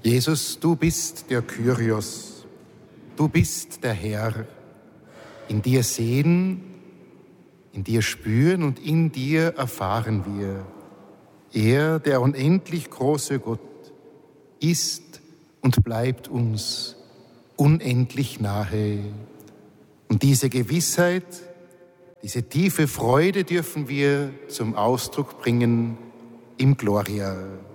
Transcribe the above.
Jesus, du bist der Kyrios, du bist der Herr. In dir sehen, in dir spüren und in dir erfahren wir. Er, der unendlich große Gott, ist und bleibt uns unendlich nahe. Und diese Gewissheit, diese tiefe Freude dürfen wir zum Ausdruck bringen im Gloria.